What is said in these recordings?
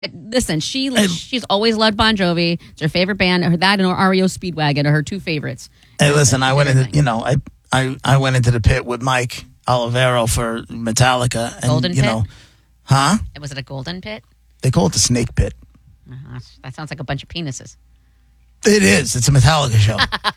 Listen, she's always loved Bon Jovi. It's her favorite band. That and REO Speedwagon are her two favorites. Hey, listen, I went into I went into the pit with Mike Olivero for Metallica, and Golden Pit? Huh? Was it a Golden Pit? They call it the Snake Pit. That sounds like a bunch of penises. It is. It's a Metallica show.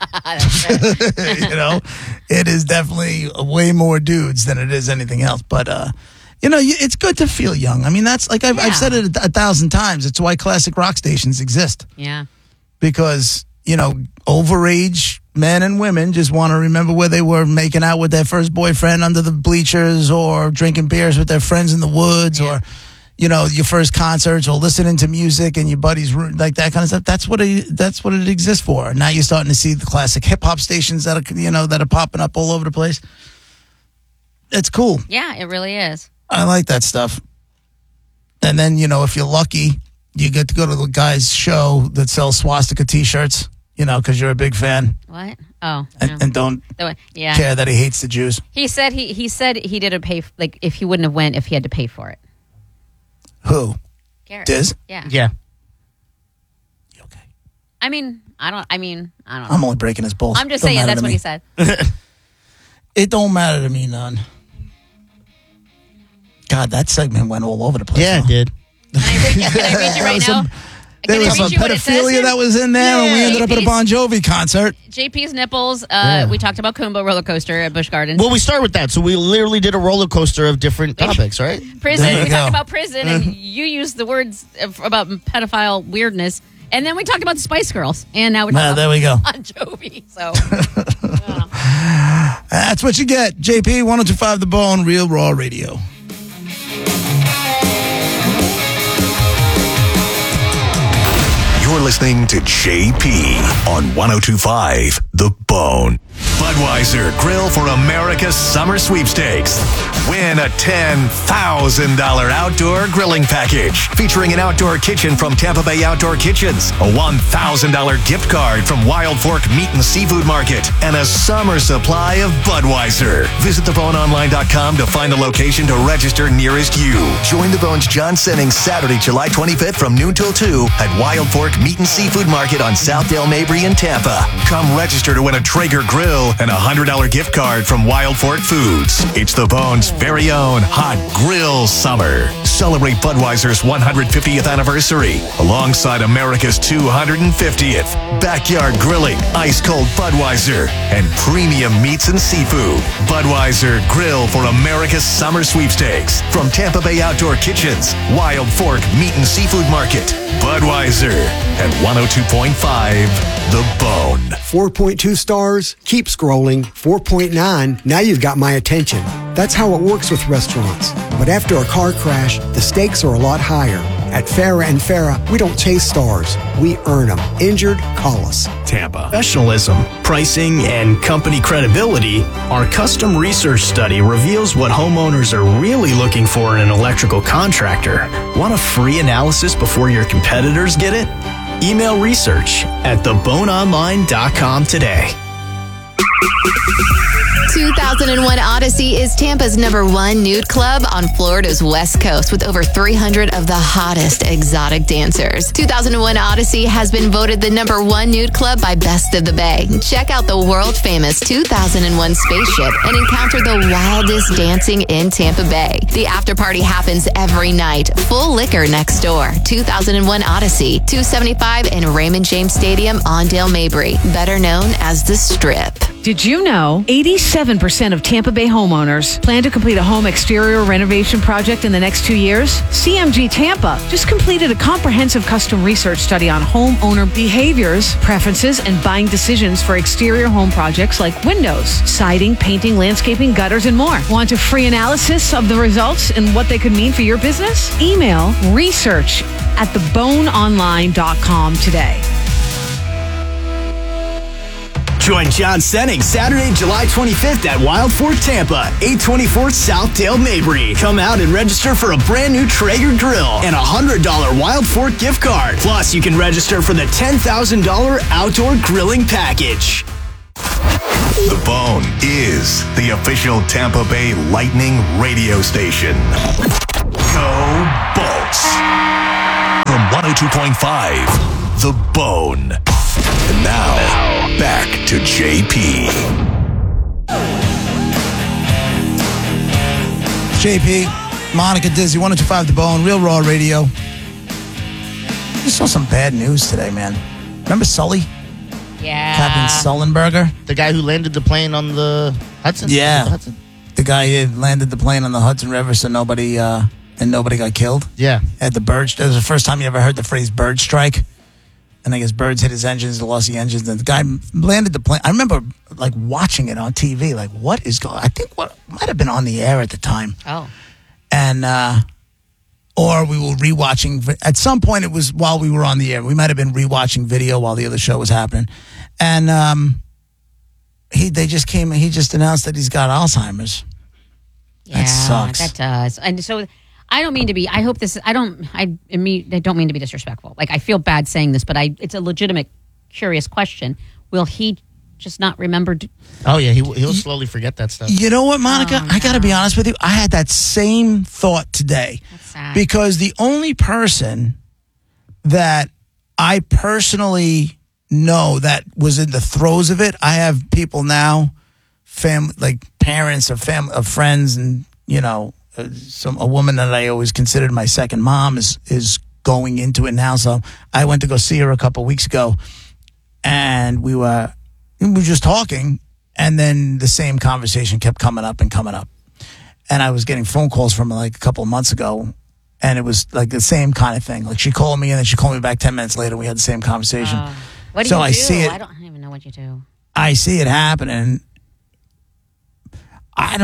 It is definitely way more dudes than it is anything else. But it's good to feel young. I mean, that's like I've said it 1,000 times. It's why classic rock stations exist. Yeah. Because overage men and women just want to remember where they were making out with their first boyfriend under the bleachers, or drinking beers with their friends in the woods, or your first concerts, or listening to music and your buddies, like that kind of stuff. That's what it exists for. Now you're starting to see the classic hip hop stations that are popping up all over the place. It's cool. Yeah, it really is. I like that stuff. And then if you're lucky, you get to go to the guy's show that sells swastika T-shirts. Because you're a big fan. What? Oh, and don't care that he hates the Jews. He said he didn't pay, like, if he wouldn't have went if he had to pay for it. Who? Garrett. Diz? Yeah. You okay? I don't know. I'm only breaking his balls. I'm just saying that's what he said. It don't matter to me none. God, that segment went all over the place. Yeah, it did. Can I read you right now? There was some pedophilia that was in there, and we ended up at a Bon Jovi concert. JP's nipples. We talked about Kumbo roller coaster at Busch Gardens. Well, we start with that. So we literally did a roller coaster of different topics, right? Prison. We talked about prison, and you used the words about pedophile weirdness. And then we talked about the Spice Girls. And now we're talking there we go. Bon Jovi. So that's what you get. JP, 102.5 The Bone, Real Raw Radio. You're listening to JP on 102.5 The Bone. Budweiser Grill for America's Summer Sweepstakes. Win a $10,000 outdoor grilling package featuring an outdoor kitchen from Tampa Bay Outdoor Kitchens, a $1,000 gift card from Wild Fork Meat and Seafood Market, and a summer supply of Budweiser. Visit theboneonline.com to find a location to register nearest you. Join the Bone's John Sennings Saturday, July 25th from noon till 2 at Wild Fork Meat and Seafood Market on Southdale Mabry in Tampa. Come register to win a Traeger grill and a $100 gift card from Wild Fork Foods. It's the Bone's very own Hot Grill Summer. Celebrate Budweiser's 150th anniversary alongside America's 250th. Backyard grilling, ice-cold Budweiser, and premium meats and seafood. Budweiser Grill for America's Summer Sweepstakes from Tampa Bay Outdoor Kitchens, Wild Fork Meat and Seafood Market. Budweiser at 102.5 The Bone. 4.2 stars. Keep scrolling. 4.9. Now you've got my attention. That's how it works with restaurants. But after a car crash, the stakes are a lot higher. At Farah and Farah, we don't chase stars. We earn them. Injured? Call us. Tampa. Professionalism, pricing, and company credibility. Our custom research study reveals what homeowners are really looking for in an electrical contractor. Want a free analysis before your competitors get it? Email research at theboneonline.com today. 2001 Odyssey is Tampa's #1 nude club on Florida's West Coast with over 300 of the hottest exotic dancers. 2001 Odyssey has been voted the #1 nude club by Best of the Bay. Check out the world-famous 2001 spaceship and encounter the wildest dancing in Tampa Bay. The after party happens every night. Full liquor next door. 2001 Odyssey, 275 in Raymond James Stadium on Dale Mabry, better known as the Strip. Did you know 87% of Tampa Bay homeowners plan to complete a home exterior renovation project in the next 2 years? CMG Tampa just completed a comprehensive custom research study on homeowner behaviors, preferences, and buying decisions for exterior home projects like windows, siding, painting, landscaping, gutters, and more. Want a free analysis of the results and what they could mean for your business? Email research@theboneonline.com today. Join John Senning Saturday, July 25th at Wild Fork, Tampa, 824 South Dale Mabry. Come out and register for a brand new Traeger grill and a $100 Wild Fork gift card. Plus, you can register for the $10,000 outdoor grilling package. The Bone is the official Tampa Bay Lightning radio station. Go Bolts! 102.5 The Bone. And now, back to JP. JP, Monica Dizzy, 102.5 The Bone, Real Raw Radio. Just saw some bad news today, man. Remember Sully? Yeah. Captain Sullenberger? The guy who landed the plane on the Hudson? Yeah. The Hudson? The guy who landed the plane on the Hudson River so nobody got killed. Yeah. At the bird. That was the first time you ever heard the phrase bird strike. And I guess birds hit his engines, lost the engines. And the guy landed the plane. I remember like watching it on TV. Like, what is going on? I think what might have been on the air at the time. Oh. And, or we were rewatching. At some point, it was while we were on the air. We might have been rewatching video while the other show was happening. And they just came and he just announced that he's got Alzheimer's. Yeah, that sucks. That does. And so I don't mean to be. I hope this. I don't mean to be disrespectful. Like I feel bad saying this, but it's a legitimate, curious question. Will he just not remember? Oh yeah, he'll slowly forget that stuff. You know what, Monica? I got to be honest with you. I had that same thought today. That's sad. Because the only person that I personally know that was in the throes of it, I have people now, family, like parents or friends, and you know, a woman that I always considered my second mom is going into it now. So I went to go see her a couple weeks ago, and we were just talking, and then the same conversation kept coming up, and I was getting phone calls from her like a couple of months ago. And it was like the same kind of thing. Like she called me and then she called me back 10 minutes later. We had the same conversation. What do so you do? I see it. I don't even know what you do. I see it happening. I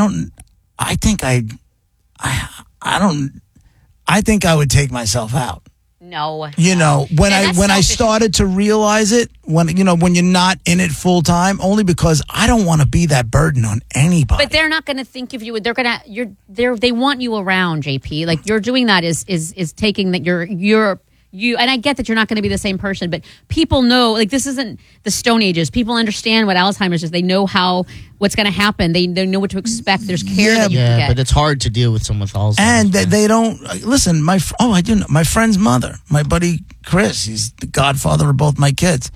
think I would take myself out. No. You know, when Yeah, that's I selfish. started to realize it, when you're not in it full time, only because I don't want to be that burden on anybody. But they're not going to think of you. They're going to. They want you around, JP. Like you're doing that is taking that you're. And I get that you're not going to be the same person, but people know, like this isn't the Stone Ages. People understand what Alzheimer's is. They know what's going to happen. They know what to expect. There's care that you can get. But it's hard to deal with someone with Alzheimer's. And they don't listen. I do know my friend's mother, my buddy Chris. He's the godfather of both my kids.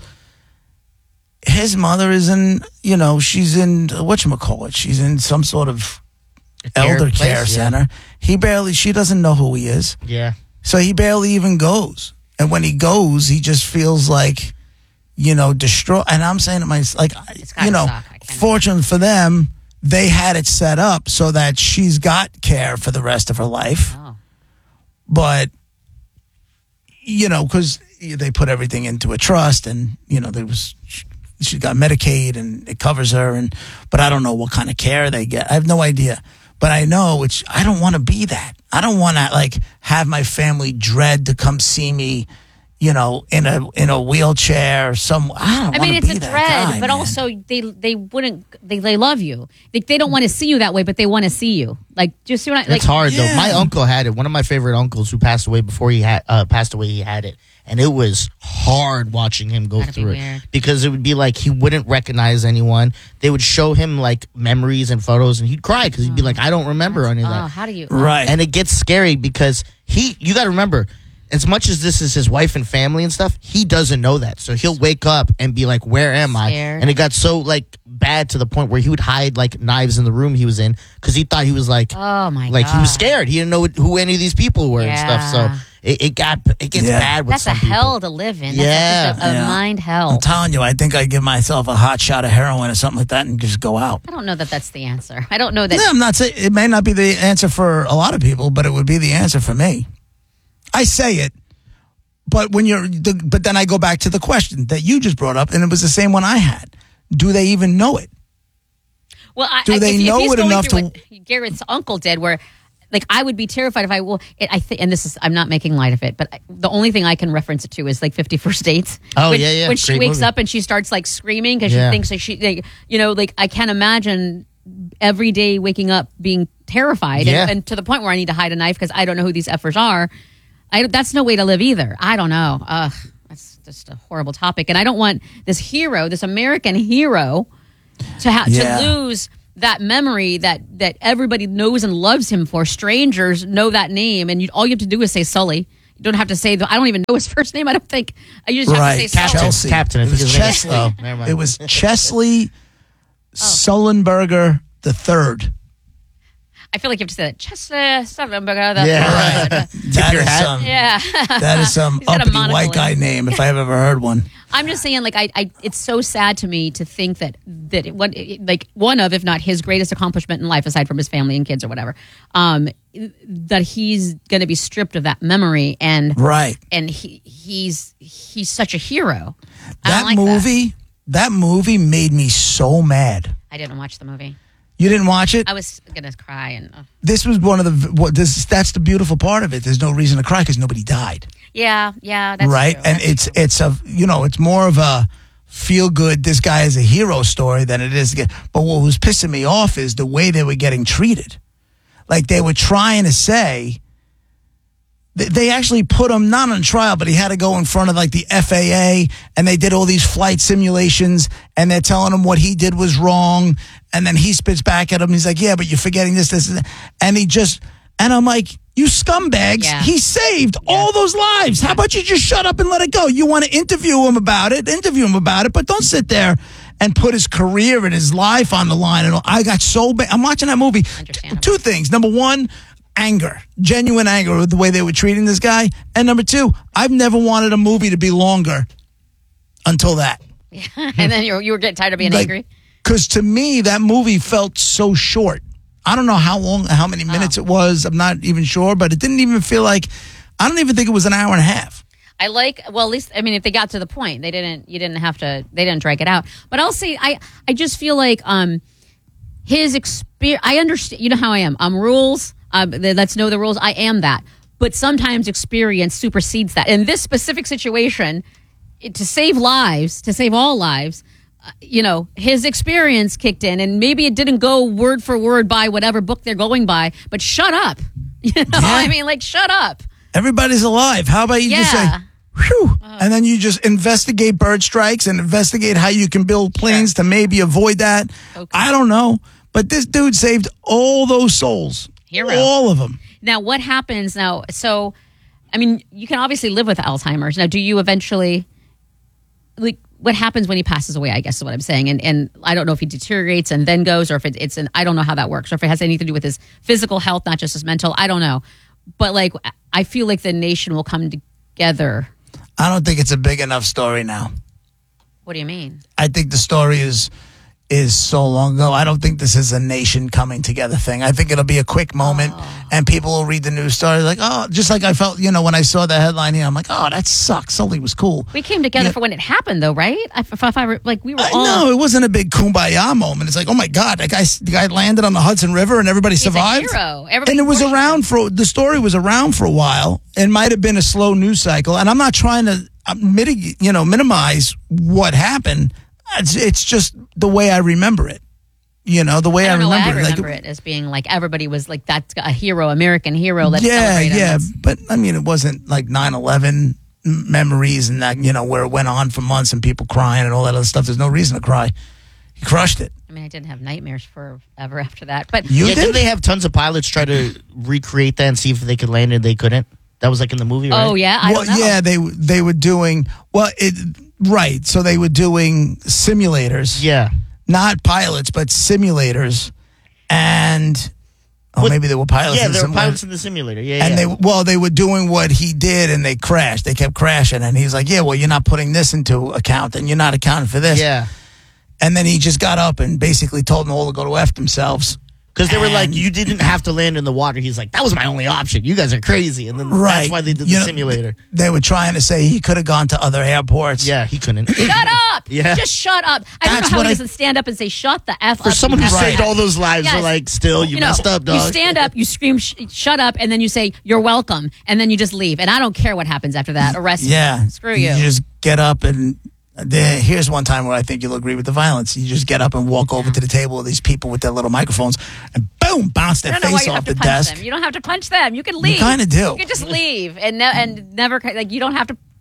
His mother is in, she's in whatchamacallit. She's in some sort of elder care center. She doesn't know who he is. Yeah. So he barely even goes. And when he goes, he just feels like, destroyed. And I'm saying to myself, fortunate for them, they had it set up so that she's got care for the rest of her life. Oh. But, because they put everything into a trust and, she got Medicaid and it covers her. But I don't know what kind of care they get. I have no idea. But I know I don't want to be that. I don't want to have my family dread to come see me, in a wheelchair or some. I mean, it's a dread, but also they love you. They don't want to see you that way, but they want to see you. Just see what it's hard though. My uncle had it. One of my favorite uncles who passed away before he had he had it, and it was hard watching him go through it because it would be like he wouldn't recognize anyone. They would show him memories and photos, and he'd cry because he'd be like, "I don't remember any of that." How do you? Right, and it gets scary because you got to remember. As much as this is his wife and family and stuff, he doesn't know that. So he'll wake up and be like, where am I? And it got so bad to the point where he would hide knives in the room he was in because he thought he was oh my God. He was scared. He didn't know who any of these people were and stuff. So it gets bad with That's some a people. hell to live in. That's a mind hell. I'm telling you, I think I'd give myself a hot shot of heroin or something like that and just go out. I don't know that that's the answer. I don't know that. No, I'm not saying it may not be the answer for a lot of people, but it would be the answer for me. I say it. But but then I go back to the question that you just brought up, and it was the same one I had. Do they even know it? Well, do they know it enough to? What Garrett's uncle did, where I would be terrified if and this is, I'm not making light of it, but the only thing I can reference it to is 50 First Dates. Oh, when, when she wakes up and she starts screaming because she thinks I can't imagine every day waking up being terrified and to the point where I need to hide a knife because I don't know who these effers are. That's no way to live either. I don't know. That's just a horrible topic. And I don't want this American hero, to lose that memory that everybody knows and loves him for. Strangers know that name, and all you have to do is say Sully. You don't have to say I don't even know his first name. I don't think. You just have to say Chelsea. Captain. It was Chesley. It was Chesley Sullenberger III. I feel like you have to say that. Chesley Sullenberger. Yeah, right. Tip your hat. That is some uppity white guy name if I've ever heard one. I'm just saying, like, it's so sad to me to think that one of, if not his greatest accomplishment in life, aside from his family and kids or whatever, that he's going to be stripped of that memory, and he's such a hero. That movie made me so mad. I didn't watch the movie. You didn't watch it? I was gonna cry, and this was one of that's the beautiful part of it. There's no reason to cry because nobody died. Yeah, that's right. True. And that's it's more of a feel good. This guy is a hero story than it is. But what was pissing me off is the way they were getting treated. Like they were trying to say. They actually put him not on trial, but he had to go in front of like the FAA, and they did all these flight simulations, and they're telling him what he did was wrong, and then he spits back at him. He's like, "Yeah, but you're forgetting this, and and I'm like, "You scumbags! Yeah. He saved all those lives. How about you just shut up and let it go? You want to interview him about it, but don't sit there and put his career and his life on the line." And I got so bad. I'm watching that movie. Two things. Number one. Genuine anger with the way they were treating this guy. And number two, I've never wanted a movie to be longer until that. Yeah. And then you were getting tired of being angry? Because to me, that movie felt so short. I don't know how many minutes it was. I'm not even sure, but it didn't even feel like, I don't even think it was an hour and a half. At least, if they got to the point, they didn't drag it out. But I'll say, I just feel like his experience, I understand, you know how I am. I'm rules. Let's know the rules. I am that. But sometimes experience supersedes that. In this specific situation, to save all lives, his experience kicked in, and maybe it didn't go word for word by whatever book they're going by, but shut up. Shut up. Everybody's alive. How about you just say, whew, and then you just investigate bird strikes and investigate how you can build planes to maybe avoid that. Okay. I don't know. But this dude saved all those souls. Hero. All of them. Now, what happens now? So, you can obviously live with Alzheimer's. Now, do you eventually, what happens when he passes away, I guess is what I'm saying. And I don't know if he deteriorates and then goes, or if I don't know how that works, or if it has anything to do with his physical health, not just his mental. I don't know. But, I feel like the nation will come together. I don't think it's a big enough story now. What do you mean? I think the story is so long ago. I don't think this is a nation coming together thing. I think it'll be a quick moment, and people will read the news story just like I felt, when I saw the headline here, I'm like, oh, that sucks. Something was cool. We came together for when it happened, though, right? We were all... No, it wasn't a big kumbaya moment. It's like, oh my God, the guy landed on the Hudson River and everybody survived. He's a hero. And it was around the story was around for a while. It might have been a slow news cycle, and I'm not trying to minimize what happened. It's just the way I remember it. The way I remember it. I remember it as being everybody was that's a hero, American hero. Let's celebrate him. Yeah. But it wasn't like 9/11 memories and that, where it went on for months and people crying and all that other stuff. There's no reason to cry. He crushed it. I didn't have nightmares forever after that. But didn't they have tons of pilots try to recreate that and see if they could land and they couldn't? That was in the movie, right? Oh, yeah? I don't know. Yeah, they were doing... Right, so they were doing simulators. Yeah. Not pilots, but simulators. And... maybe they were pilots in the simulator. Yeah, they were pilots in the simulator. Yeah, and they were doing what he did, and they crashed. They kept crashing, and he's like, you're not putting this into account, and you're not accounting for this. Yeah. And then he just got up and basically told them all to go to F themselves. Because they were like, you didn't have to land in the water. He's like, that was my only option. You guys are crazy. And then that's why they did the simulator. They were trying to say he could have gone to other airports. Yeah, he couldn't. Shut up! Yeah. Just shut up. I don't know how he doesn't stand up and say, shut the F up. For someone who saved all those lives, they're like, still, you messed up, dog. You stand up, you scream, shut up, and then you say, you're welcome. And then you just leave. And I don't care what happens after that. Arrest you. Screw you. You just get up and... Here's one time where I think you'll agree with the violence. You just get up and walk over to the table of these people with their little microphones and boom, bounce their face off the desk. You don't have to punch them. You can leave. You kind of do. You can just leave and never, you don't have to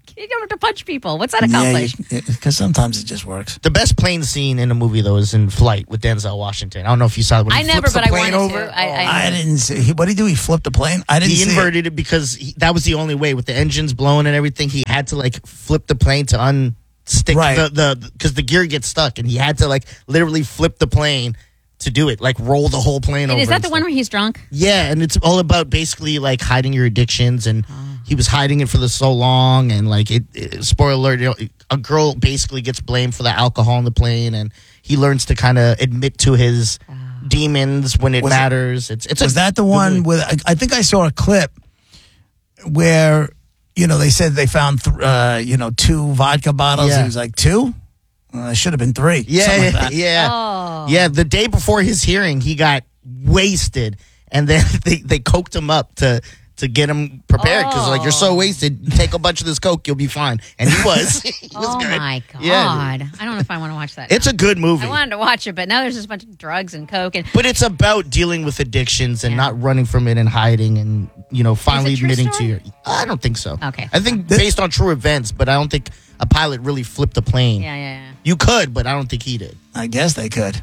You don't have to punch people. What's that accomplish? Because sometimes it just works. The best plane scene in a movie, though, is in Flight with Denzel Washington. I don't know if you saw it. When he flips the plane over. I didn't see. What did he do? He flipped the plane? I didn't see it. He inverted it because that was the only way. With the engines blowing and everything, he had to, like, flip the plane to unstick because the gear gets stuck. And he had to, like, literally flip the plane to do it, like roll the whole plane over. Is that the one where he's drunk? Yeah, and it's all about basically like hiding your addictions, and he was hiding it for so long, and like spoiler alert, you know, a girl basically gets blamed for the alcohol on the plane, and he learns to kind of admit to his demons when it matters. Was that the one with? I think I saw a clip where they said they found 2 vodka bottles. Yeah. He was like 2. It should have been 3. Yeah, yeah. The day before his hearing, he got wasted, and then they coked him up to get him prepared because like, you're so wasted, take a bunch of this coke, you'll be fine. And he was. He was good. My God! Yeah. I don't know if I want to watch that. It's a good movie. I wanted to watch it, but now there's just a bunch of drugs and coke. But it's about dealing with addictions and not running from it and hiding and finally admitting to your. I don't think so. Okay. I think based on true events, but I don't think a pilot really flipped a plane. Yeah. You could, but I don't think he did. I guess they could.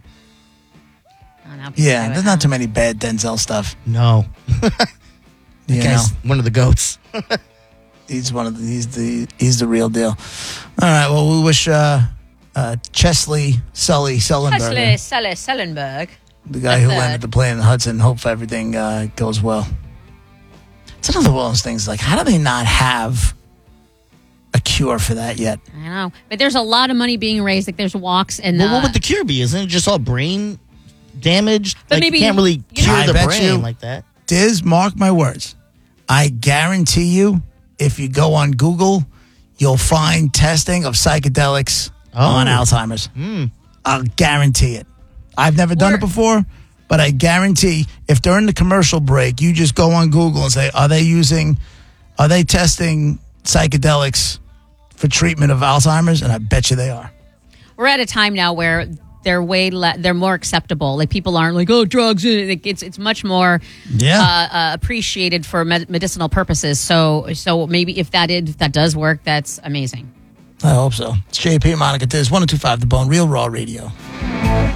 Oh, yeah, there's not too many bad Denzel stuff. No. That guy's one of the GOATs. He's the real deal. All right, well, we wish Chesley Sullenberger, the guy who landed the plane in Hudson, hope everything goes well. It's another one of those things, like, how do they not have a cure for that yet? I know, but there's a lot of money being raised. Like, there's walks and. Well, what would the cure be? Isn't it just all brain damage? But like, maybe you can't really cure the brain like that. Diz, mark my words. I guarantee you, if you go on Google, you'll find testing of psychedelics on Alzheimer's. I'll guarantee it. I've never done it before, but I guarantee if during the commercial break, you just go on Google and say, are they testing psychedelics for treatment of Alzheimer's? And I bet you they are. We're at a time now where they're more acceptable. Like, people aren't like, oh, drugs. It's much more appreciated for medicinal purposes. So maybe if that does work, that's amazing. I hope so. It's JP, Monica Diz, 102.5 The Bone, Real Raw Radio.